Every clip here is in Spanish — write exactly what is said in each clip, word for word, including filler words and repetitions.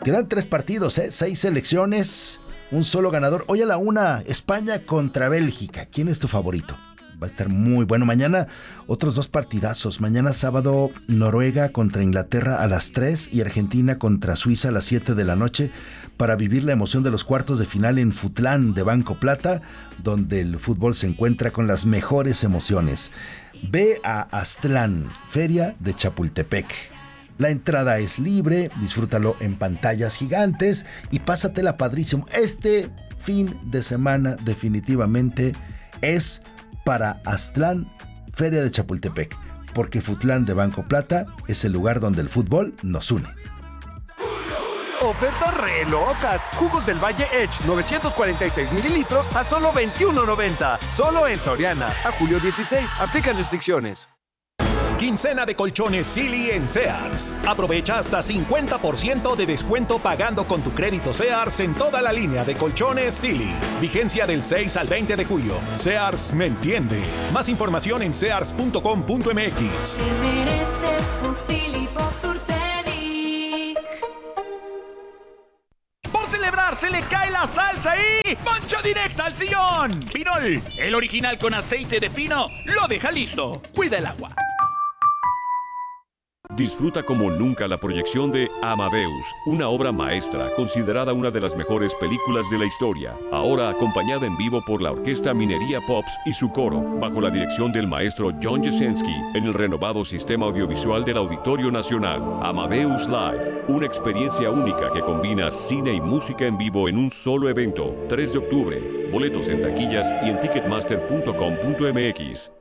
Quedan tres partidos, ¿eh? Seis selecciones, un solo ganador. Hoy a la una, España contra Bélgica. ¿Quién es tu favorito? Va a estar muy bueno. Mañana otros dos partidazos. Mañana sábado Noruega contra Inglaterra a las tres y Argentina contra Suiza a las siete de la noche para vivir la emoción de los cuartos de final en Futlán de Banco Plata, donde el fútbol se encuentra con las mejores emociones. Ve a Aztlán, Feria de Chapultepec. La entrada es libre, disfrútalo en pantallas gigantes y pásatela padrísimo. Este fin de semana definitivamente es para Aztlán, Feria de Chapultepec, porque Futlán de Banco Plata es el lugar donde el fútbol nos une. Ofertas re locas. Jugos del Valle Edge novecientos cuarenta y seis mililitros a solo veintiuno noventa. Solo en Soriana. A julio dieciséis. Aplican restricciones. Quincena de colchones Silly en Sears. Aprovecha hasta cincuenta por ciento de descuento pagando con tu crédito Sears en toda la línea de colchones Silly. Vigencia del seis al veinte de julio. Sears me entiende. Más información en sears punto com punto m x. Te mereces un Silly Posturpedic. Por celebrar se le cae la salsa y ¡poncho directa al sillón! Pinol, el original con aceite de pino, lo deja listo. Cuida el agua. Disfruta como nunca la proyección de Amadeus, una obra maestra considerada una de las mejores películas de la historia, ahora acompañada en vivo por la Orquesta Minería Pops y su coro, bajo la dirección del maestro John Jasenski, en el renovado sistema audiovisual del Auditorio Nacional. Amadeus Live, una experiencia única que combina cine y música en vivo en un solo evento. tres de octubre, boletos en taquillas y en ticketmaster punto com punto m x.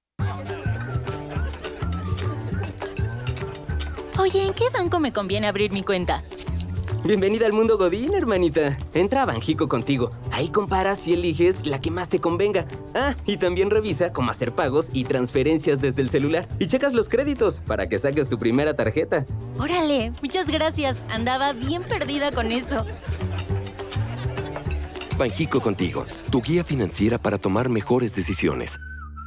Oye, ¿en qué banco me conviene abrir mi cuenta? Bienvenida al mundo Godín, hermanita. Entra a Banjico contigo. Ahí comparas y eliges la que más te convenga. Ah, y también revisa cómo hacer pagos y transferencias desde el celular. Y checas los créditos para que saques tu primera tarjeta. Órale, muchas gracias. Andaba bien perdida con eso. Banjico contigo, tu guía financiera para tomar mejores decisiones.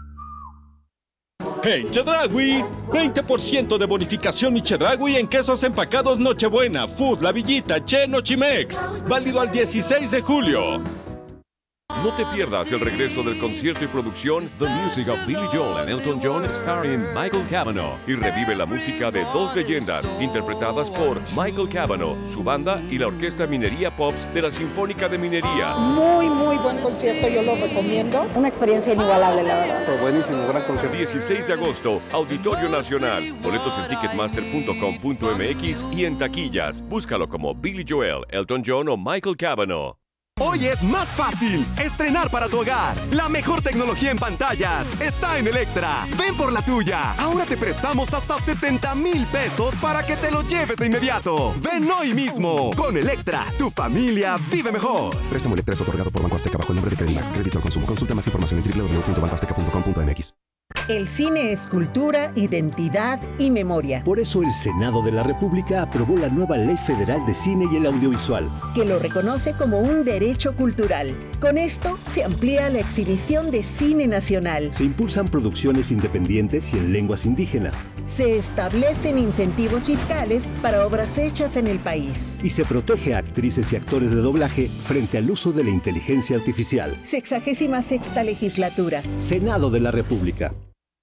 En Chedraui, veinte por ciento de bonificación y Chedraui en quesos empacados Nochebuena, Food, La Villita, Che, Nochimex. Válido al dieciséis de julio. No te pierdas el regreso del concierto y producción The Music of Billy Joel and Elton John starring Michael Cavanaugh y revive la música de dos leyendas interpretadas por Michael Cavanaugh, su banda y la Orquesta Minería Pops de la Sinfónica de Minería. Muy, muy buen concierto, yo lo recomiendo. Una experiencia inigualable, la verdad. Fue buenísimo, gran concierto. dieciséis de agosto, Auditorio Nacional. Boletos en ticketmaster punto com punto m x y en taquillas. Búscalo como Billy Joel, Elton John o Michael Cavanaugh. Hoy es más fácil estrenar para tu hogar. La mejor tecnología en pantallas está en Electra. Ven por la tuya. Ahora te prestamos hasta setenta mil pesos para que te lo lleves de inmediato. Ven hoy mismo. Con Electra, tu familia vive mejor. Préstamo Electra es otorgado por Banco Azteca bajo el nombre de Credimax. Crédito al consumo. Consulta más información en doble u doble u doble u punto banco azteca punto com punto m x. El cine es cultura, identidad y memoria. Por eso el Senado de la República aprobó la nueva Ley Federal de Cine y el Audiovisual, que lo reconoce como un derecho cultural. Con esto se amplía la exhibición de cine nacional. Se impulsan producciones independientes y en lenguas indígenas. Se establecen incentivos fiscales para obras hechas en el país. Y se protege a actrices y actores de doblaje frente al uso de la inteligencia artificial. Sexagésima sexta legislatura. Senado de la República.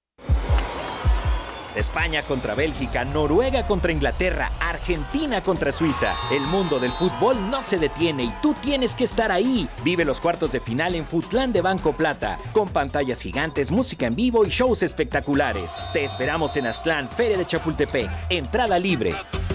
España contra Bélgica, Noruega contra Inglaterra, Argentina contra Suiza. El mundo del fútbol no se detiene y tú tienes que estar ahí. Vive los cuartos de final en Futlán de Banco Plata, con pantallas gigantes, música en vivo y shows espectaculares. Te esperamos en Aztlán, Feria de Chapultepec. Entrada libre.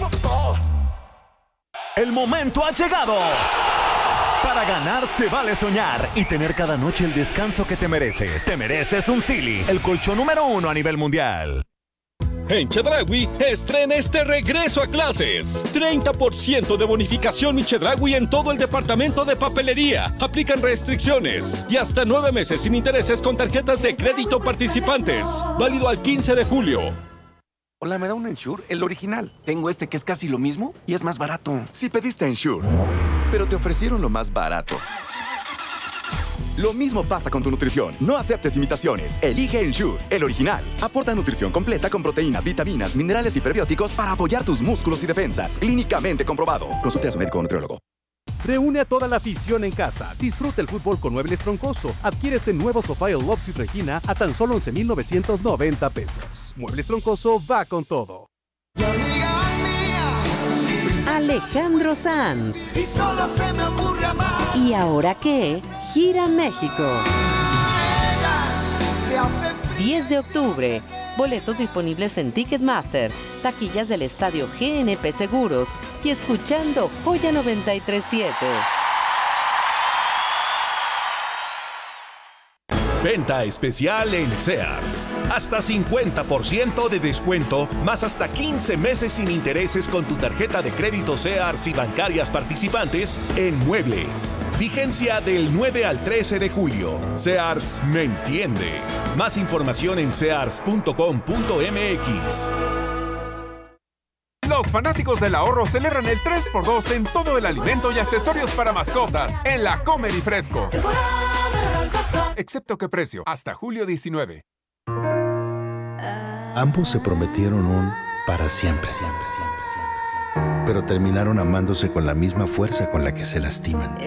El momento ha llegado. Para ganar se vale soñar y tener cada noche el descanso que te mereces. Te mereces un Silly, el colchón número uno a nivel mundial. En Chedraui, estrena este regreso a clases. treinta por ciento de bonificación y Chedraui en todo el departamento de papelería. Aplican restricciones. Y hasta nueve meses sin intereses con tarjetas de crédito participantes. Válido al quince de julio. Hola, ¿me da un Ensure? El original. Tengo este que es casi lo mismo y es más barato. Sí pediste Ensure, pero te ofrecieron lo más barato. Lo mismo pasa con tu nutrición. No aceptes imitaciones. Elige Ensure, el original. Aporta nutrición completa con proteína, vitaminas, minerales y prebióticos para apoyar tus músculos y defensas. Clínicamente comprobado. Consulte a su médico o nutriólogo. Reúne a toda la afición en casa. Disfruta el fútbol con Muebles Troncoso. Adquiere este nuevo sofá El Lobs Regina a tan solo once mil novecientos noventa pesos. Muebles Troncoso va con todo. Alejandro Sanz. Y solo se me ocurre amar. ¿Y ahora qué? Gira México. diez de octubre. Boletos disponibles en Ticketmaster, taquillas del estadio G N P Seguros y escuchando Joya noventa y tres punto siete. Venta especial en Sears. Hasta cincuenta por ciento de descuento, más hasta quince meses sin intereses con tu tarjeta de crédito Sears y bancarias participantes en muebles. Vigencia del nueve al trece de julio. Sears me entiende. Más información en sears punto com punto m x. Los fanáticos del ahorro celebran el tres por dos en todo el alimento y accesorios para mascotas en la Comer y Fresco. Excepto que precio, hasta julio diecinueve. Ambos se prometieron un para siempre, siempre, siempre, siempre, siempre. Pero terminaron amándose con la misma fuerza con la que se lastiman.